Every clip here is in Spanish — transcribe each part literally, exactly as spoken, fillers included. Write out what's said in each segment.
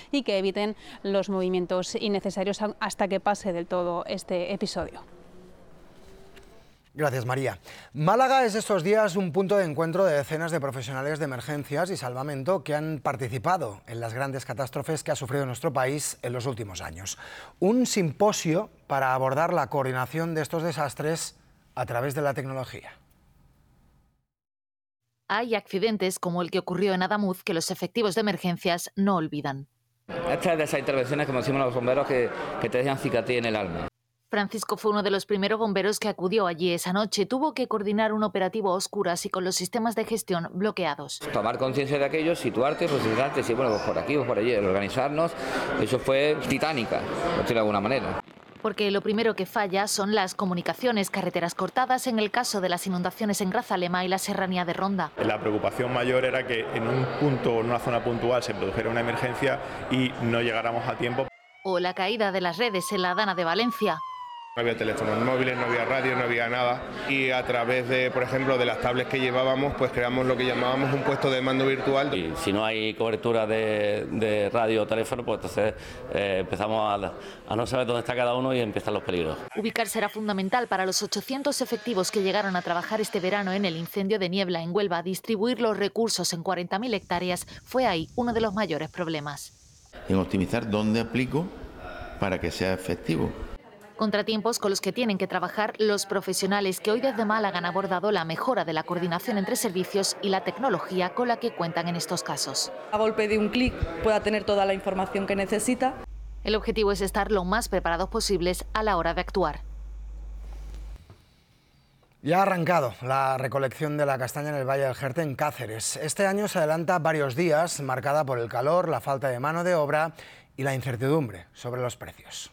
y que eviten los movimientos innecesarios hasta que pase del todo este episodio. Gracias, María. Málaga es estos días un punto de encuentro de decenas de profesionales de emergencias y salvamento que han participado en las grandes catástrofes que ha sufrido nuestro país en los últimos años. Un simposio para abordar la coordinación de estos desastres a través de la tecnología. Hay accidentes como el que ocurrió en Adamuz que los efectivos de emergencias no olvidan. Esta es de esas intervenciones, como decimos los bomberos, que, que te dejan cicatriz en el alma. Francisco fue uno de los primeros bomberos que acudió allí esa noche. Tuvo que coordinar un operativo a oscuras y con los sistemas de gestión bloqueados. Tomar conciencia de aquello, situarte, posicionarte, sí, bueno, pues por aquí o por allí, organizarnos, eso fue titánica, por decirlo de alguna manera. Porque lo primero que falla son las comunicaciones, carreteras cortadas en el caso de las inundaciones en Grazalema y la serranía de Ronda. La preocupación mayor era que en un punto o en una zona puntual se produjera una emergencia y no llegáramos a tiempo. O la caída de las redes en la Dana de Valencia. No había teléfonos móviles, no había radio, no había nada y a través de, por ejemplo, de las tablets que llevábamos, pues creamos lo que llamábamos un puesto de mando virtual. Y si no hay cobertura de, de radio o teléfono, pues entonces eh, empezamos a, a no saber dónde está cada uno y empiezan los peligros. Ubicarse era fundamental para los ochocientos efectivos que llegaron a trabajar este verano en el incendio de Niebla en Huelva. Distribuir los recursos en cuarenta mil hectáreas fue ahí uno de los mayores problemas. En optimizar dónde aplico para que sea efectivo. Contratiempos con los que tienen que trabajar los profesionales que hoy desde Málaga han abordado la mejora de la coordinación entre servicios y la tecnología con la que cuentan en estos casos. A golpe de un clic pueda tener toda la información que necesita. El objetivo es estar lo más preparados posibles a la hora de actuar. Ya ha arrancado la recolección de la castaña en el Valle del Jerte, en Cáceres. Este año se adelanta varios días, marcada por el calor, la falta de mano de obra y la incertidumbre sobre los precios.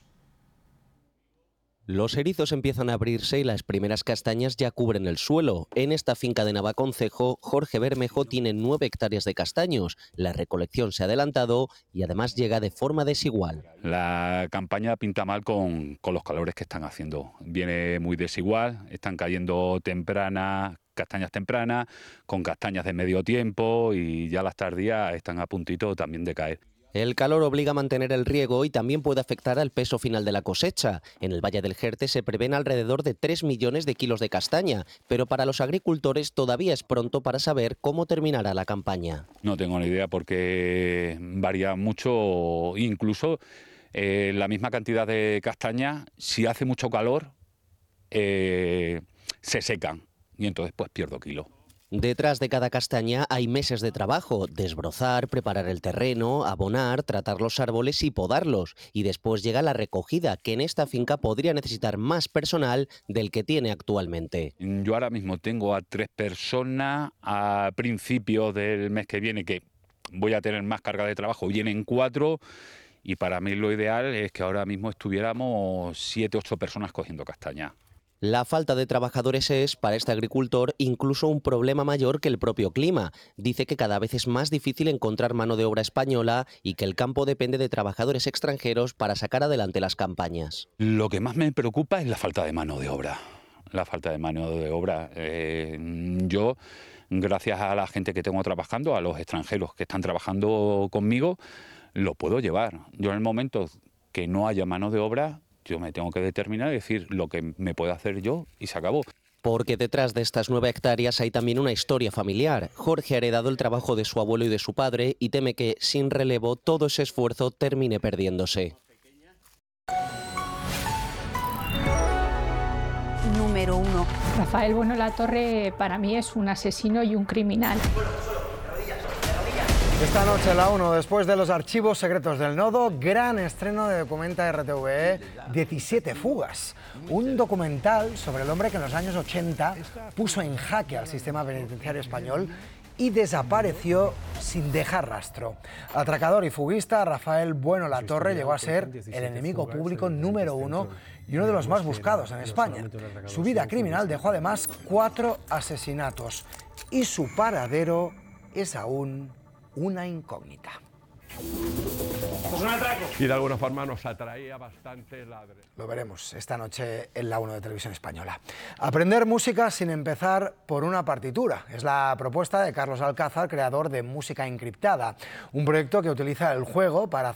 Los erizos empiezan a abrirse y las primeras castañas ya cubren el suelo. En esta finca de Navaconcejo, Jorge Bermejo tiene nueve hectáreas de castaños. La recolección se ha adelantado y además llega de forma desigual. La campaña pinta mal con, con los calores que están haciendo. Viene muy desigual, están cayendo tempranas, castañas tempranas, con castañas de medio tiempo y ya las tardías están a puntito también de caer. El calor obliga a mantener el riego y también puede afectar al peso final de la cosecha. En el Valle del Jerte se prevén alrededor de tres millones de kilos de castaña, pero para los agricultores todavía es pronto para saber cómo terminará la campaña. No tengo ni idea porque varía mucho, incluso eh, la misma cantidad de castaña, si hace mucho calor, eh, se secan y entonces pues pierdo kilo. Detrás de cada castaña hay meses de trabajo: desbrozar, preparar el terreno, abonar, tratar los árboles y podarlos. Y después llega la recogida, que en esta finca podría necesitar más personal del que tiene actualmente. Yo ahora mismo tengo a tres personas, a principios del mes que viene, que voy a tener más carga de trabajo, vienen cuatro, y para mí lo ideal es que ahora mismo estuviéramos siete, ocho personas cogiendo castaña. La falta de trabajadores es, para este agricultor, incluso un problema mayor que el propio clima. Dice que cada vez es más difícil encontrar mano de obra española y que el campo depende de trabajadores extranjeros para sacar adelante las campañas. Lo que más me preocupa es la falta de mano de obra. La falta de mano de obra. Eh, yo, gracias a la gente que tengo trabajando, a los extranjeros que están trabajando conmigo, lo puedo llevar. Yo en el momento que no haya mano de obra, yo me tengo que determinar y decir lo que me puedo hacer yo y se acabó. Porque detrás de estas nueve hectáreas hay también una historia familiar. Jorge ha heredado el trabajo de su abuelo y de su padre y teme que, sin relevo, todo ese esfuerzo termine perdiéndose. Número uno. Rafael Bueno Latorre para mí es un asesino y un criminal. Esta noche en la uno, después de los archivos secretos del Nodo, gran estreno de Documenta R T V E, diecisiete fugas. Un documental sobre el hombre que en los años ochenta puso en jaque al sistema penitenciario español y desapareció sin dejar rastro. Atracador y fuguista, Rafael Bueno Latorre llegó a ser el enemigo público número uno y uno de los más buscados en España. Su vida criminal dejó además cuatro asesinatos y su paradero es aún una incógnita. Es un atraco. Y de alguna forma nos atraía bastante la... Lo veremos esta noche en la uno de Televisión Española. Aprender música sin empezar por una partitura. Es la propuesta de Carlos Alcázar, creador de Música Encriptada, un proyecto que utiliza el juego para